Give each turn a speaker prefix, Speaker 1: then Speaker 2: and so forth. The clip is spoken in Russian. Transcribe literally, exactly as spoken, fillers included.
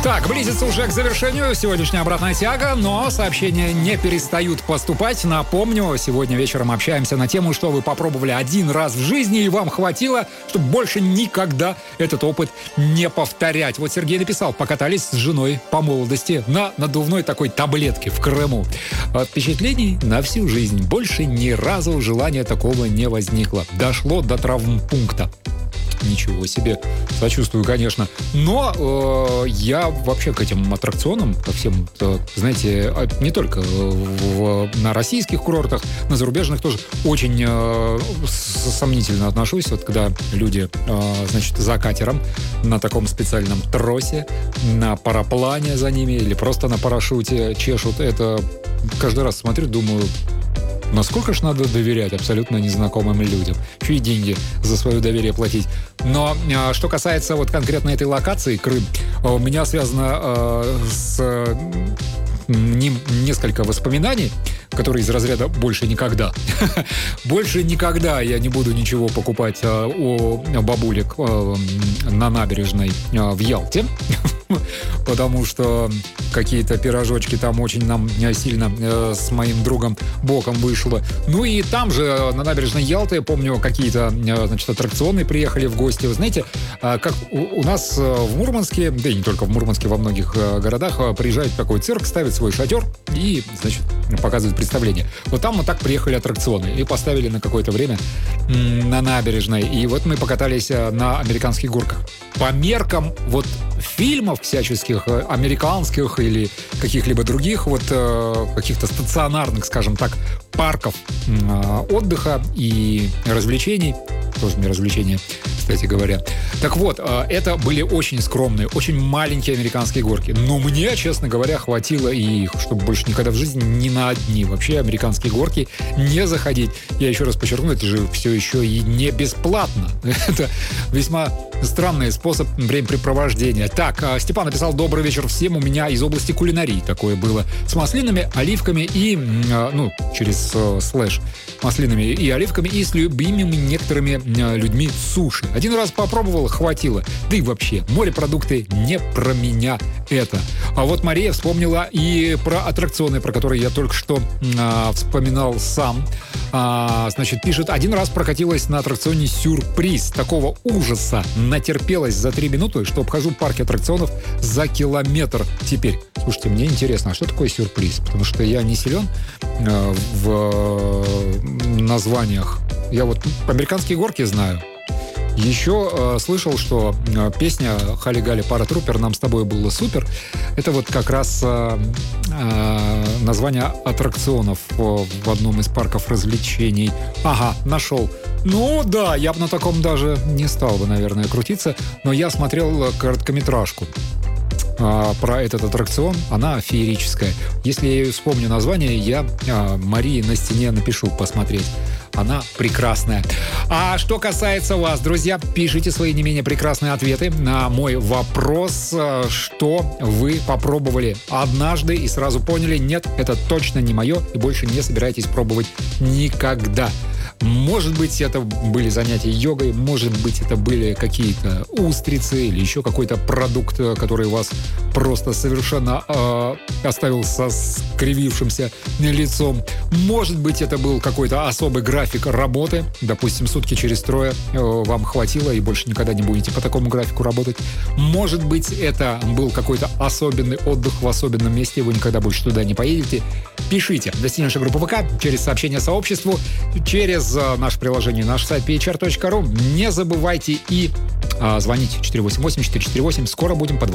Speaker 1: Так, близится уже к завершению сегодняшняя обратная тяга, но сообщения не перестают поступать. Напомню, сегодня вечером общаемся на тему, что вы попробовали один раз в жизни и вам хватило, чтобы больше никогда этот опыт не повторять. Вот Сергей написал: покатались с женой по молодости на надувной такой таблетке в Крыму. От впечатлений на всю жизнь. Больше ни разу желания такого не возникло. Дошло до травмпункта. Ничего себе. Сочувствую, конечно. Но э, я вообще к этим аттракционам, ко всем, э, знаете, не только в, на российских курортах, на зарубежных тоже очень э, сомнительно отношусь. Вот когда люди, э, значит, за катером, на таком специальном тросе, на параплане за ними или просто на парашюте чешут. Это каждый раз смотрю, думаю... Насколько ж надо доверять абсолютно незнакомым людям? Еще и деньги за свое доверие платить. Но э, что касается вот конкретно этой локации, Крым, э, у меня связано э, с э, ним несколько воспоминаний, которые из разряда «больше никогда». Больше никогда я не буду ничего покупать э, у бабулек э, на набережной э, в Ялте. Потому что какие-то пирожочки там очень нам сильно э, с моим другом боком вышло. Ну и там же, на набережной Ялты, я помню, какие-то э, значит, аттракционы приехали в гости. Вы знаете, э, как у, у нас э, в Мурманске, да и не только в Мурманске, во многих э, городах э, приезжает такой цирк, ставит свой шатер и, значит, показывает представление. Вот там вот так приехали аттракционы и поставили на какое-то время м- на набережной. И вот мы покатались э, на американских горках. По меркам вот фильмов всяческих, американских или каких-либо других, вот э, каких-то стационарных, скажем так, парков э, отдыха и развлечений, тоже не развлечения, кстати говоря. Так вот, э, это были очень скромные, очень маленькие американские горки. Но мне, честно говоря, хватило и их, чтобы больше никогда в жизни ни на одни вообще американские горки не заходить. Я еще раз подчеркну, это же все еще и не бесплатно. Это весьма странный способ времяпрепровождения. Так, Степан написал: добрый вечер всем. У меня из области кулинарии такое было. С маслинами, оливками и, ну, через э, слэш, маслинами и оливками, и с любимыми некоторыми э, людьми суши. Один раз попробовал, хватило. Да и вообще, морепродукты не про меня это. А вот Мария вспомнила и про аттракционы, про которые я только что э, вспоминал сам. А, значит, пишет: один раз прокатилась на аттракционе «Сюрприз». Такого ужаса натерпелась за три минуты, что обхожу парки аттракционов за километр теперь. Слушайте, мне интересно, а что такое «Сюрприз»? Потому что я не силен э, в э, названиях. Я вот американские горки знаю. Еще э, слышал, что э, песня «Хали-гали паратрупер, нам с тобой было супер». Это вот как раз э, э, название аттракционов э, в одном из парков развлечений. Ага, нашел. Ну да, я бы на таком даже не стал бы, наверное, крутиться. Но я смотрел короткометражку э, про этот аттракцион. Она феерическая. Если я ее вспомню название, я э, Марии на стене напишу посмотреть. Она прекрасная. А что касается вас, друзья, пишите свои не менее прекрасные ответы на мой вопрос, что вы попробовали однажды и сразу поняли: нет, это точно не мое, и больше не собираетесь пробовать никогда. Может быть, это были занятия йогой, может быть, это были какие-то устрицы или еще какой-то продукт, который вас просто совершенно э, оставил со скривившимся лицом. Может быть, это был какой-то особый график работы. Допустим, сутки через трое э, вам хватило и больше никогда не будете по такому графику работать. Может быть, это был какой-то особенный отдых в особенном месте, и вы никогда больше туда не поедете. Пишите. Достигнувшая группа ВК, через сообщение сообществу, через наше приложение, наш сайт пи эйч ар точка ру. Не забывайте и а, звоните четыре восемь восемь четыре четыре восемь. Скоро будем под